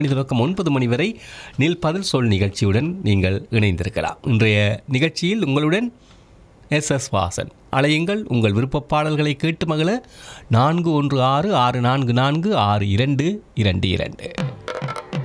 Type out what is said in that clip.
தொடக்கம் 9 மணி வரை நில் பதில் சொல் நிகழ்ச்சியுடன் நீங்கள் இணைந்திருக்கலாம். இன்றைய நிகழ்ச்சியில் உங்களுடன் எஸ் வாசன். அழையுங்கள், உங்கள் விருப்ப பாடல்களை கேட்டு மகள 4166446222.